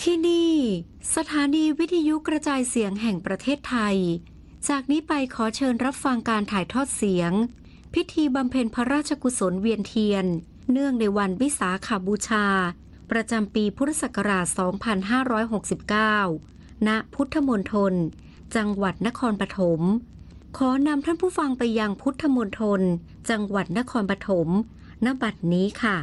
ที่นี่สถานีวิทยุกระจายเสียงแห่งประเทศไทยจากนี้ไปขอเชิญรับฟังการถ่ายทอดเสียงพิธีบำเพ็ญพระราชกุศลเวียนเทียนเนื่องในวันวิสาขบูชาประจำปีพุทธศักราช 2569 ณ พุทธมณฑลจังหวัดนครปฐมขอนำท่านผู้ฟังไปยังพุทธมณฑลจังหวัดนครปฐม ณ บัดนี้ค่ะ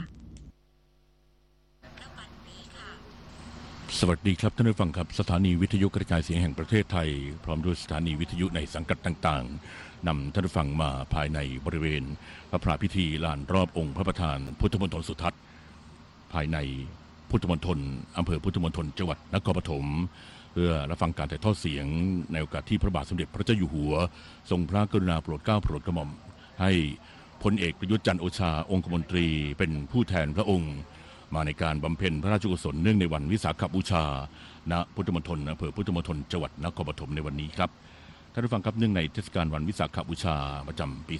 สวัสดีครับท่านผู้ฟังครับสถานีวิทยุกระจายเสียงแห่งประเทศไทยพร้อมด้วยสถานีวิทยุในสังกัดต่างๆนำท่านผู้ฟังมาภายในบริเวณพระพิธีลานรอบองค์พระประธานพุทธมณฑลสุทัศน์ภายในพุทธมณฑลอำเภอพุทธมณฑลจังหวัดนครปฐมเพื่อรับฟังการถ่ายทอดเสียงในโอกาสที่พระบาทสมเด็จพระเจ้าอยู่หัวทรงพระกรุณาโปรดเกล้าโปรดกระหม่อมให้พลเอกประยุทธ์จันทร์โอชาองคมนตรีเป็นผู้แทนพระองค์มาในการบำเพ็ญพระราชกุศลเนื่องในวันวิสาขบูชาณพุทธมณฑลอำเภอพุทธมณฑลจังหวัดนครปฐมในวันนี้ครับท่านผู้ฟังครับเนื่องในเทศกาลวันวิสาขบูชาประจำปี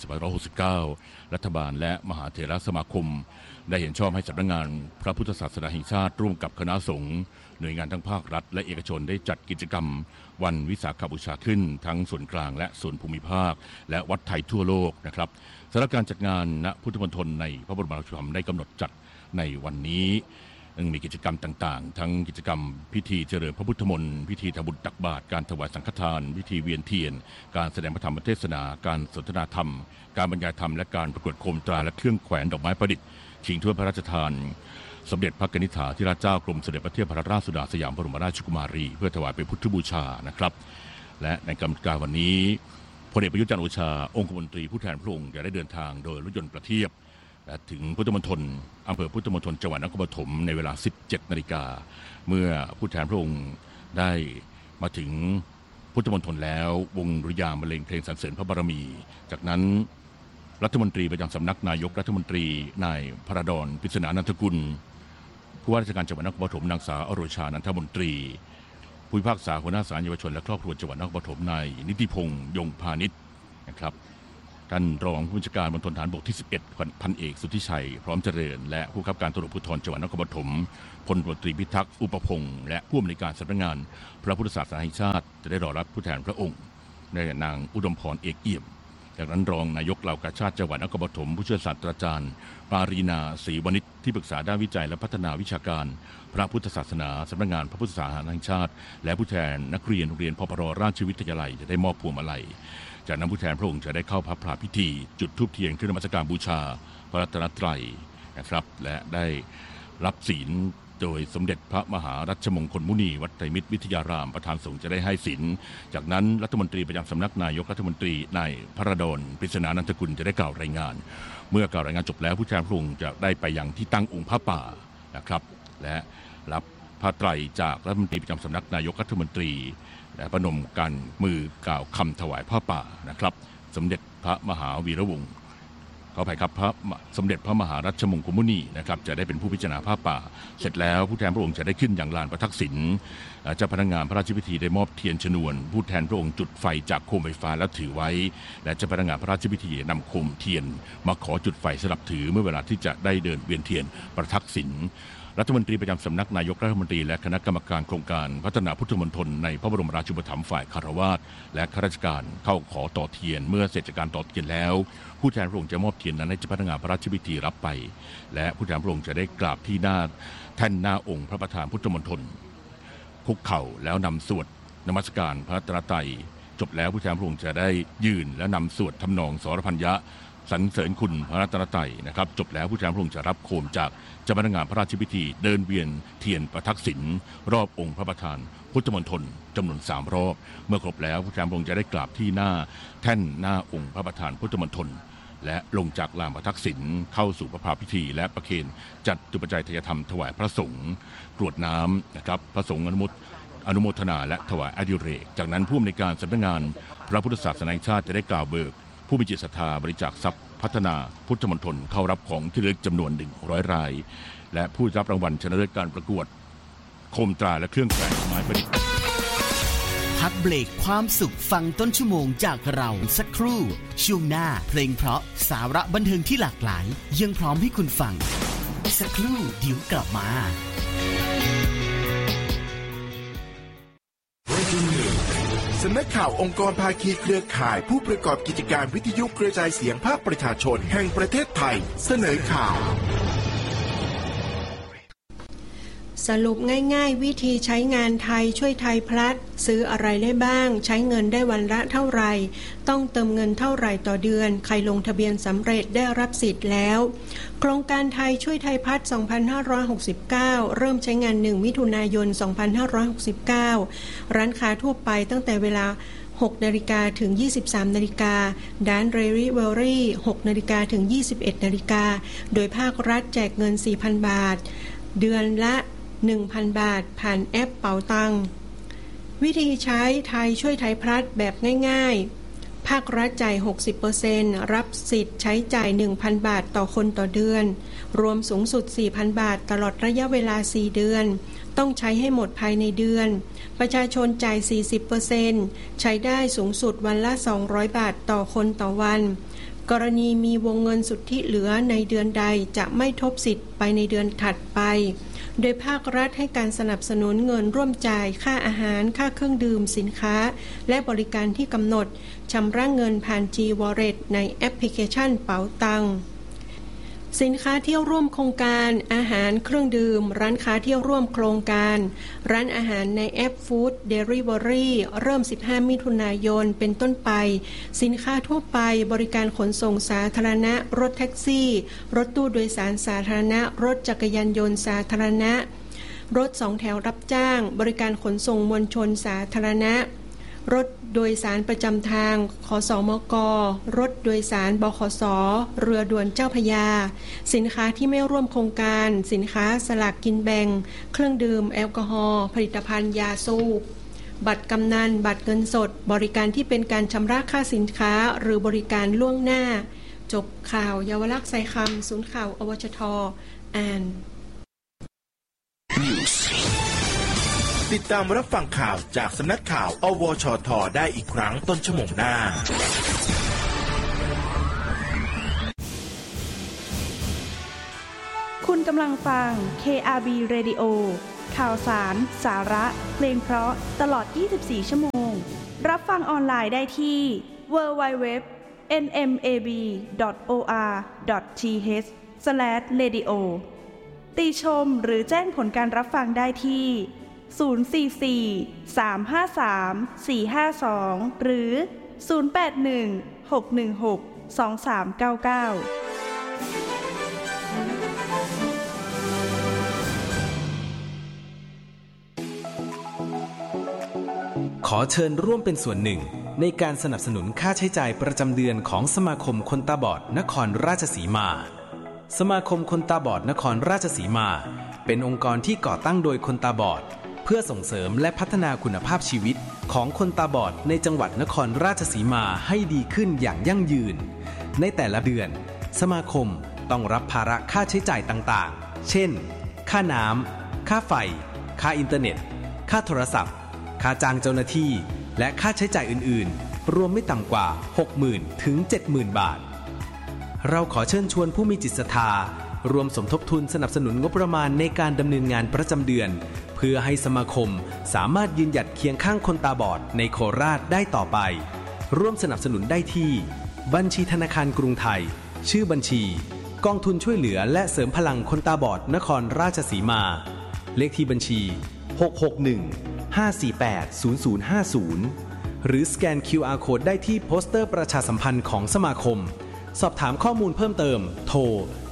2569 รัฐบาลและมหาเถรสมาคมได้เห็นชอบให้สำนักงานพระพุทธศาสนาแห่งชาติร่วมกับคณะสงฆ์หน่วยงานทั้งภาครัฐและเอกชนได้จัดกิจกรรมวันวิสาขบูชาขึ้นทั้งส่วนกลางและส่วนภูมิภาคและวัดไทยทั่วโลกนะครับสำหรับการจัดงานณพุทธมณฑลในพระบรมราชูปถัมภ์ได้กำหนดจัดในวันนี้มีกิจกรรมต่างๆทั้งกิจกรรมพิธีเจริญพระพุทธมนต์พิธีทำบุญตักบาตรการถวายสังฆทานพิธีเวียนเทียนการแสดงพระธรรมเทศนาการสนทนาธรรมการบรรยายธรรมและการประกวดโคมตราและเครื่องแขวนดอกไม้ประดิษฐ์ชิงถ้วยพระราชทานสมเด็จพระกนิษฐาธิราชเจ้ากรมเสด็จพระเทพรัตนราชสุดาสยามบรมราชกุมารีเพื่อถวายเป็นพุทธบูชานะครับและในการวันนี้พลเอกประยุทธ์จันทร์โอชาองคมนตรีผู้แทนพระองค์จะได้เดินทางโดยรถยนต์ประเทียบถึงพุทธมณฑลอำเภอพุทธมณฑลจังหวัดนครปฐมในเวลา 17 นาฬิกาเมื่อผู้แทนพระองค์ได้มาถึงพุทธมณฑลแล้ววงดุริยางค์บรรเลงเพลงสรรเสริญพระบารมีจากนั้นรัฐมนตรีประจำสำนักนายกรัฐมนตรีนายพระดอนปริศนานันทกุลผู้ว่าราชการจังหวัดนครปฐมนางสาวอโรชานันทมนตรีผู้พิพากษาหัวหน้าศาลเยาวชนและครอบครัวจังหวัดนครปฐมนายนิติพงษ์ยงพาณิชนะครับท่านรองผู้บัญชาการมณฑลฐานบกที่ 11 พันเอกสุทธิชัยพร้อมเจริญและผู้บังคับการตำรวจภูธรจังหวัดนครปฐมพลตำรวจตรีพิทักษ์อุปพงษ์และผู้อำนวยการสำนักงานพระพุทธศาสนาแห่งชาติจะได้รอรับผู้แทนพระองค์ในนางอุดมพรเอกเอี่ยมจากนั้นรองนายกเหล่ากาชาดจังหวัดนครปฐมผู้ช่วยศาสตราจารย์ปารีนาศรีวณิชที่ปรึกษาด้านวิจัยและพัฒนาวิชาการพระพุทธศาสนาสำนักงานพระพุทธศาสนาแห่งชาติและผู้แทนนักเรียนโรงเรียนพปรราชวิทยาลัยจะได้มอบพวงมาลัยจากนั้นผู้แทนพระองค์จะได้เข้าพระพิธีจุดธูปเทียนขึ้นนมัสการบูชาพระรัตนตรัยนะครับและได้รับศีลโดยสมเด็จพระมหารัชมงคลมุนีวัดไตรมิตรวิทยารามประธานสงฆ์จะได้ให้ศีลจากนั้นรัฐมนตรีประจำสำนักนายกรัฐมนตรีนายพระดอนปริศนานันทกุลจะได้กล่าวรายงานเมื่อกล่าวรายงานจบแล้วผู้แทนพระองค์จะได้ไปยังที่ตั้งองค์พระป่านะครับและรับผ้าไตรจากรัฐมนตรีประจำสำนักนายกรัฐมนตรีและประนมกันมือกล่าวคำถวายผ้าป่านะครับสมเด็จพระมหาวีระวงศ์ขออภัยครับพระสมเด็จพระมหารัชมงคลมุนีนะครับจะได้เป็นผู้พิจารณาผ้าป่าเสร็จแล้วผู้แทนพระองค์จะได้ขึ้นอย่างลานพระทักษิณเจ้าพนักงานพระราชพิธีได้มอบเทียนชนวนผู้แทนพระองค์จุดไฟจากโคมไฟฟ้าแล้วถือไว้และเจ้าพนักงานพระราชพิธีนำโคมเทียนมาขอจุดไฟสลับถือเมื่อเวลาที่จะได้เดินเวียนเทียนประทักษิณรัฐมนตรีประจำสำนักนายกรัฐมนตรีและคณะกรรมการโครงการพัฒนาพุทธมณฑลในพระบรมราชูปถัมภ์ฝ่ายคฤหัสถ์และข้าราชการเข้าขอต่อเทียนเมื่อเสร็จจากการต่อเทียนแล้วผู้แทนพระองค์จะมอบเทียนนั้นให้เจ้าพนักงานพระราชพิธีรับไปและผู้แทนพระองค์จะได้กราบที่หน้าแท่นหน้าองค์พระประธานพุทธมณฑลคุกเข่าแล้วนำสวดนมัสการพระรัตนตรัยจบแล้วผู้แทนพระองค์จะได้ยืนและนำสวดทำนองสรพัญญะสรรเสริญคุณพระรัตนตรัยนะครับจบแล้วผู้แทนพระองค์จะรับโคมจากเจ้าพนักงานพระราชพิธีเดินเวียนเทียนประทักษิณรอบองค์พระประธานพุทธมณฑลจำนวน3 รอบเมื่อครบแล้วผู้แทนพระองค์จะได้กราบที่หน้าแท่นหน้าองค์พระประธานพุทธมณฑลและลงจากลานประทักษิณเข้าสู่พระพิธีและประเคนจัดจุปัจจัยทายธรรมถวายพระสงฆ์กรวดน้ำนะครับพระสงฆ์อนุโมทนาและถวายอดิเรกจากนั้นผู้อำนวยการสำนักงานพระพุทธศาสนาแห่งชาติจะได้กล่าวเบิกผู้มีจิตศรัทธาบริจาคทรัพย์พัฒนาพุทธมณฑลเข้ารับของที่ระลึกจำนวน100 รายและผู้รับรางวัลชนะเลิศการประกวดโคมตราและเครื่องแขวนดอกไม้ประดิษฐ์พักเบรกความสุขฟังต้นชั่วโมงจากเราสักครู่ช่วงหน้าเพลงเพราะสาระบันเทิงที่หลากหลายยังพร้อมให้คุณฟังสักครู่เดี๋ยวกลับมาสำนักข่าวองค์กรภาคีเครือข่ายผู้ประกอบกิจการวิทยุกระจายเสียงภาคประชาชนแห่งประเทศไทยเสนอข่าวสรุปง่ายๆวิธีใช้งานไทยช่วยไทยพลัสซื้ออะไรได้บ้างใช้เงินได้วันละเท่าไหร่ต้องเติมเงินเท่าไหร่ต่อเดือนใครลงทะเบียนสำเร็จได้รับสิทธิ์แล้วโครงการไทยช่วยไทยพลัส 2569 เริ่มใช้งาน 1 มิถุนายน 2569 ร้านค้าทั่วไปตั้งแต่เวลา 6 นาฬิกาถึง 23 นาฬิกาด้าน Delivery 6 นาฬิกาถึง 21 นาฬิกาโดยภาครัฐแจกเงิน 4,000 บาทเดือนละ1,000 บาทผ่านแอปเป๋าตังค์วิธีใช้ไทยช่วยไทยพลัสแบบง่ายๆภาครัฐจ่าย 60% รับสิทธิ์ใช้จ่าย 1,000 บาทต่อคนต่อเดือนรวมสูงสุด 4,000 บาทตลอดระยะเวลา 4 เดือนต้องใช้ให้หมดภายในเดือนประชาชนจ่าย 40% ใช้ได้สูงสุดวันละ200 บาทต่อคนต่อวันกรณีมีวงเงินสุทธิเหลือในเดือนใดจะไม่ทบสิทธิ์ไปในเดือนถัดไปโดยภาครัฐให้การสนับสนุนเงินร่วมจ่ายค่าอาหารค่าเครื่องดื่มสินค้าและบริการที่กำหนดชำระเงินผ่าน G-Wallet ในแอปพลิเคชันเป๋าตังค์สินค้าที่ร่วมโครงการอาหารเครื่องดื่มร้านค้าที่ร่วมโครงการร้านอาหารในแอป Food Delivery เริ่ม 15 มิถุนายนเป็นต้นไปสินค้าทั่วไปบริการขนส่งสาธารณะรถแท็กซี่รถตู้โดยสารสาธารณะรถจักรยานยนต์สาธารณะรถ2 แถวรับจ้างบริการขนส่งมวลชนสาธารณะรถโดยสารประจำทางขสมกรถโดยสารบขสเรือด่วนเจ้าพระยาสินค้าที่ไม่ร่วมโครงการสินค้าสลากกินแบ่งเครื่องดื่มแอลกอฮอล์ผลิตภัณฑ์ยาสูบบัตรกำนันบัตรเงินสดบริการที่เป็นการชำระค่าสินค้าหรือบริการล่วงหน้าจบข่าวเยาวลักษณ์ไซคำศูนย์ข่าวอวชท.อ่านติดตามรับฟังข่าวจากสำนักข่าวอวชท.ได้อีกครั้งต้นชั่วโมงหน้าคุณกำลังฟัง KRB Radio ข่าวสารสาระเพลงเพราะตลอด 24 ชั่วโมงรับฟังออนไลน์ได้ที่ www.nmab.or.th/radio ติชมหรือแจ้งผลการรับฟังได้ที่044-353-452 หรือ 081-616-2399 ขอเชิญร่วมเป็นส่วนหนึ่งในการสนับสนุนค่าใช้จ่ายประจำเดือนของสมาคมคนตาบอดนครราชสีมาสมาคมคนตาบอดนครราชสีมาเป็นองค์กรที่ก่อตั้งโดยคนตาบอดเพื่อส่งเสริมและพัฒนาคุณภาพชีวิตของคนตาบอดในจังหวัดนครราชสีมาให้ดีขึ้นอย่างยั่งยืนในแต่ละเดือนสมาคมต้องรับภาระค่าใช้จ่ายต่างๆเช่นค่าน้ำค่าไฟค่าอินเทอร์เน็ตค่าโทรศัพท์ค่าจ้างเจ้าหน้าที่และค่าใช้จ่ายอื่นๆรวมไม่ต่ำกว่า 60,000 ถึง 70,000 บาทเราขอเชิญชวนผู้มีจิตศรัทธารวมสมทบทุนสนับสนุนงบประมาณในการดำเนินงานประจำเดือนเพื่อให้สมาคมสามารถยืนหยัดเคียงข้างคนตาบอดในโคราชได้ต่อไปร่วมสนับสนุนได้ที่บัญชีธนาคารกรุงไทยชื่อบัญชีกองทุนช่วยเหลือและเสริมพลังคนตาบอดนครราชสีมาเลขที่บัญชี661-548-0050หรือสแกน QR Code ได้ที่โปสเตอร์ประชาสัมพันธ์ของสมาคมสอบถามข้อมูลเพิ่มเติมโทร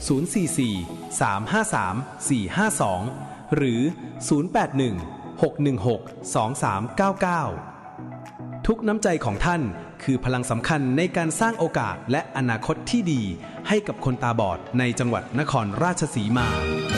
044-353-452หรือ081-616-2399ทุกน้ำใจของท่านคือพลังสำคัญในการสร้างโอกาสและอนาคตที่ดีให้กับคนตาบอดในจังหวัดนครราชสีมา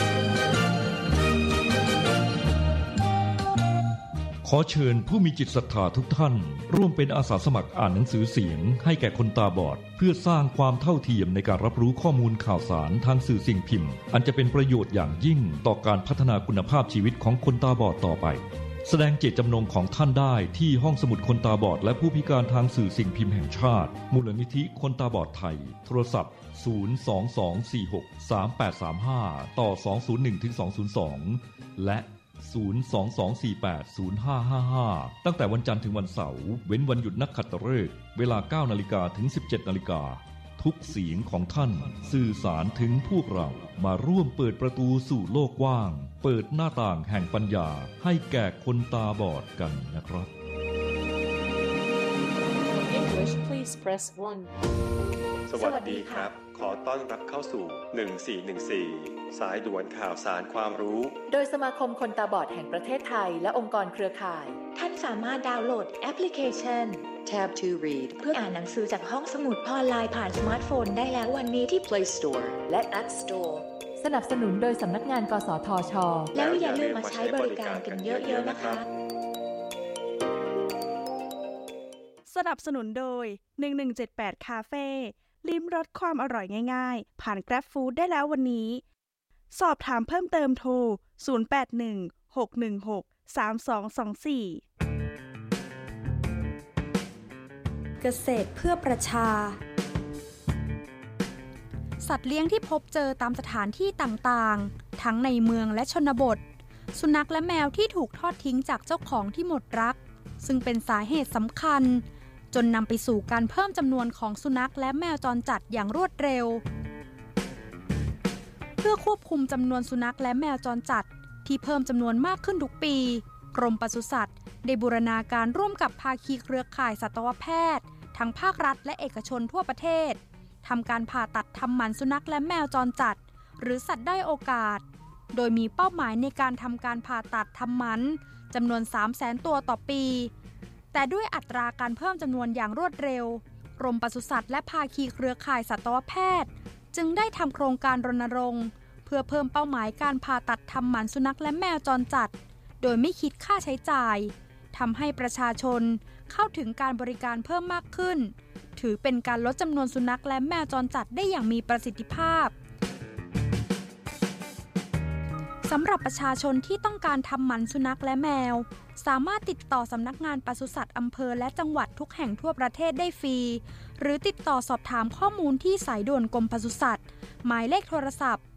ขอเชิญผู้มีจิตศรัทธาทุกท่านร่วมเป็นอาสาสมัครอ่านหนังสือเสียงให้แก่คนตาบอดเพื่อสร้างความเท่าเทียมในการรับรู้ข้อมูลข่าวสารทางสื่อสิ่งพิมพ์อันจะเป็นประโยชน์อย่างยิ่งต่อการพัฒนาคุณภาพชีวิตของคนตาบอดต่อไปแสดงเจตจำนงของท่านได้ที่ห้องสมุดคนตาบอดและผู้พิการทางสื่อสิ่งพิมพ์แห่งชาติมูลนิธิคนตาบอดไทยโทรศัพท์022463835ต่อ201-202และ 022480555 ตั้งแต่วันจันทร์ถึงวันเสาร์เว้นวันหยุดนักขัตฤกษ์เวลา 9 นาฬิกาถึง 17 นาฬิกาทุกเสียงของท่านสื่อสารถึงพวกเรามาร่วมเปิดประตูสู่โลกกว้างเปิดหน้าต่างแห่งปัญญาให้แก่คนตาบอดกันนะครับ English please press 1 สวัสดีครับ ขอต้อนรับเข้าสู่1414สายด่วนข่าวสารความรู้โดยสมาคมคนตาบอดแห่งประเทศไทยและองค์กรเครือข่ายท่านสามารถดาวน์โหลดแอปพลิเคชัน Tab to Read เพื่ออ่านหนังสือจากห้องสมุดออนไลน์ผ่านสมาร์ทโฟนได้แล้ววันนี้ที่ Play Store และ App Store สนับสนุนโดยสำนักงานกสทช. แล้วอย่าลืมมาใช้บริการกันเยอะๆนะคะสนับสนุนโดย1178คาเฟ่ลิ้มรสความอร่อยง่ายๆผ่าน Grab Food ได้แล้ววันนี้สอบถามเพิ่มเติมโทร0816163224 เกษตรเพื่อประชาสัตว์เลี้ยงที่พบเจอตามสถานที่ต่างๆทั้งในเมืองและชนบทสุนัขและแมวที่ถูกทอดทิ้งจากเจ้าของที่หมดรักซึ่งเป็นสาเหตุสำคัญจนนำไปสู่การเพิ่มจำนวนของสุนัขและแมวจรจัดอย่างรวดเร็วเพื่อควบคุมจำนวนสุนัขและแมวจรจัดที่เพิ่มจำนวนมากขึ้นทุกปีกรมปศุสัตว์ได้บูรณาการร่วมกับภาคีเครือข่ายสัตวแพทย์ทั้งภาครัฐและเอกชนทั่วประเทศทำการผ่าตัดทำหมันสุนัขและแมวจรจัดหรือสัตว์ด้อยโอกาสโดยมีเป้าหมายในการทำการผ่าตัดทำหมันจำนวน 300,000 ตัวต่อปีแต่ด้วยอัตราการเพิ่มจำนวนอย่างรวดเร็วกรมปศุสัตว์และภาคีเครือข่ายสัตวแพทย์จึงได้ทำโครงการรณรงค์เพื่อเพิ่มเป้าหมายการผ่าตัดทำหมันสุนัขและแมวจรจัดโดยไม่คิดค่าใช้จ่ายทำให้ประชาชนเข้าถึงการบริการเพิ่มมากขึ้นถือเป็นการลดจำนวนสุนัขและแมวจรจัดได้อย่างมีประสิทธิภาพสำหรับประชาชนที่ต้องการทำหมันสุนัขและแมวสามารถติดต่อสำนักงานปศุสัตว์อำเภอและจังหวัดทุกแห่งทั่วประเทศได้ฟรีหรือติดต่อสอบถามข้อมูลที่สายด่วนกรมปศุสัตว์หมายเลขโทรศัพท์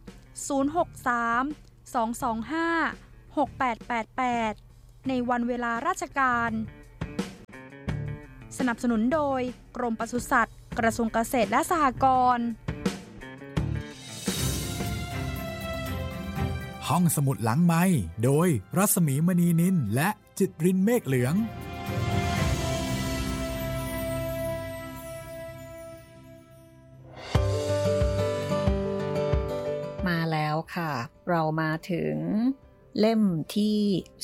063-225-6888ในวันเวลาราชการสนับสนุนโดยกรมปศุสัตว์กระทรวงเกษตรและสหกรณ์ห้องสมุดหลังไมค์โดยรัศมีมณีนินและจิตรินเมฆเหลืองมาแล้วค่ะเรามาถึงเล่มที่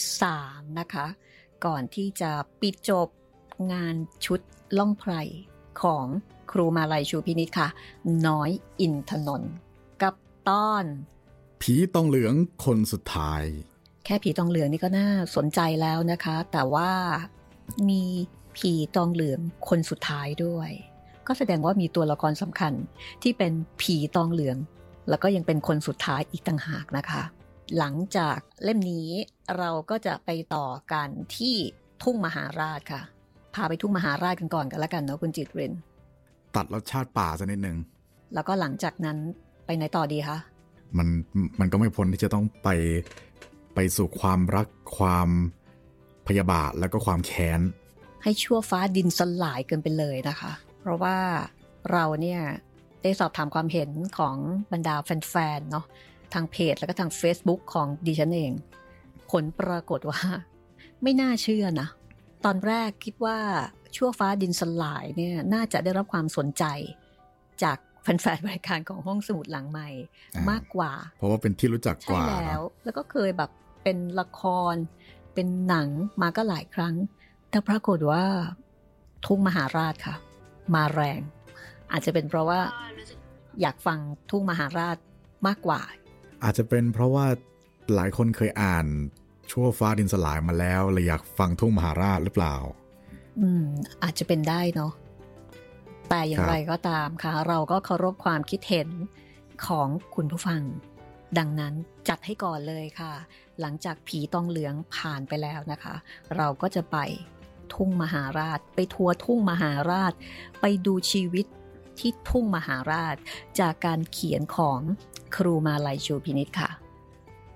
3นะคะก่อนที่จะปิดจบงานชุดล่องไพรของครูมาลัยชูพินิจค่ะน้อยอินทนนท์กับตอนผีตองเหลืองคนสุดท้ายแค่ผีตองเหลืองนี่ก็น่าสนใจแล้วนะคะแต่ว่ามีผีตองเหลืองคนสุดท้ายด้วยก็แสดงว่ามีตัวละครสำคัญที่เป็นผีตองเหลืองแล้วก็ยังเป็นคนสุดท้ายอีกต่างหากนะคะหลังจากเล่มนี้เราก็จะไปต่อกันที่ทุ่งมหาราชค่ะพาไปทุ่งมหาราชกันก่อนกันแล้วกันเนาะคุณจิตรินตัดรสชาติป่าซะนิดนึงแล้วก็หลังจากนั้นไปไหนต่อดีคะมันก็ไม่พ้นที่จะต้องไปสู่ความรักความพยาบาทแล้วก็ความแค้นให้ชั่วฟ้าดินสลายกันไปเลยนะคะเพราะว่าเราเนี่ยได้สอบถามความเห็นของบรรดาแฟนๆเนาะทางเพจแล้วก็ทาง Facebook ของดิฉันเองผลปรากฏว่าไม่น่าเชื่อนะตอนแรกคิดว่าชั่วฟ้าดินสลายเนี่ยน่าจะได้รับความสนใจจากแฟนๆรายการของห้องสมุดหลังใหม่มากกว่าเพราะว่าเป็นที่รู้จักกว่าใช่แล้วก็เคยแบบเป็นละครเป็นหนังมาก็หลายครั้งแต่ปรากฏว่าทุ่งมหาราชค่ะมาแรงอาจจะเป็นเพราะว่าอยากฟังทุ่งมหาราชมากกว่าอาจจะเป็นเพราะว่าหลายคนเคยอ่านชั่วฟ้าดินสลายมาแล้วเลยอยากฟังทุ่งมหาราชหรือเปล่าอาจจะเป็นได้เนาะแต่อย่างไรก็ตามค่ะเราก็เคารพความคิดเห็นของคุณผู้ฟังดังนั้นจัดให้ก่อนเลยค่ะหลังจากผีตองเหลืองผ่านไปแล้วนะคะเราก็จะไปทุ่งมหาราชไปทัวร์ทุ่งมหาราชไปดูชีวิตที่ทุ่งมหาราชจากการเขียนของครูมาลัยชูพินิจค่ะ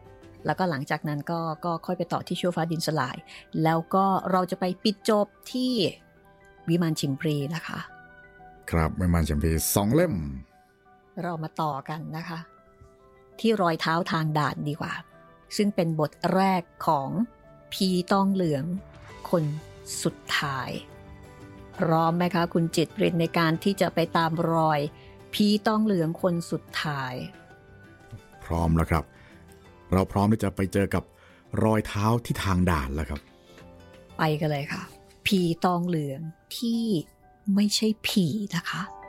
แล้วก็หลังจากนั้นก็ค่อยไปต่อที่ชั่วฟ้าดินสลายแล้วก็เราจะไปปิดจบที่วิมานชิมพลีนะคะครับวิมานชิมพลี2 เล่มเรามาต่อกันนะคะที่รอยเท้าทางด่านดีกว่าซึ่งเป็นบทแรกของผีตองเหลืองคนสุดท้ายพร้อมไหมคะคุณจิตรินในการที่จะไปตามรอยผีตองเหลืองคนสุดท้ายพร้อมแล้วครับเราพร้อมที่จะไปเจอกับรอยเท้าที่ทางด่านแล้วครับไปกันเลยค่ะผีตองเหลืองที่ไม่ใช่ผีนะคะ